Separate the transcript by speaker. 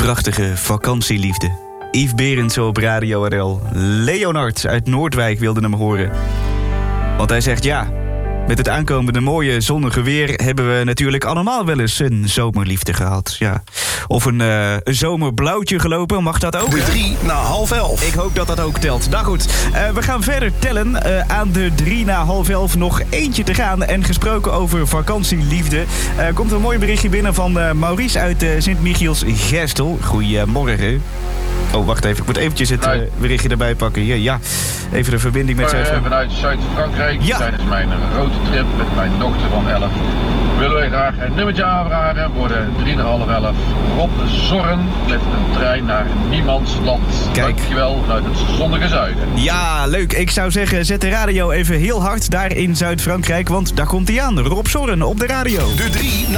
Speaker 1: prachtige vakantieliefde. Yves Berendsen op Radio RL. Leonard uit Noordwijk wilde hem horen. Want hij zegt ja, met het aankomende mooie zonnige weer hebben we natuurlijk allemaal wel eens een zomerliefde gehad. Ja. Of een zomerblauwtje gelopen, mag dat ook?
Speaker 2: De 3 na half 11.
Speaker 1: Ik hoop dat dat ook telt. Nou goed, we gaan verder tellen. Aan de 3 na half 11 nog eentje te gaan. En gesproken over vakantieliefde. Komt een mooi berichtje binnen van Maurice uit Sint-Michiels-Gestel. Goedemorgen. Oh, wacht even. Ik moet eventjes het berichtje erbij pakken. Ja, even de verbinding met zijn...
Speaker 3: Vanuit Zuid-Frankrijk,
Speaker 1: ja.
Speaker 3: Tijdens mijn roadtrip met mijn dochter van 11... willen wij graag een nummertje aanvragen voor de 3 na half 11. Rob Zorn met een trein naar Niemandsland.
Speaker 1: Kijk.
Speaker 3: Dankjewel vanuit het zonnige zuiden.
Speaker 1: Ja, leuk. Ik zou zeggen, zet de radio even heel hard daar in Zuid-Frankrijk. Want daar komt hij aan. Rob Zorn op de radio.
Speaker 2: De 3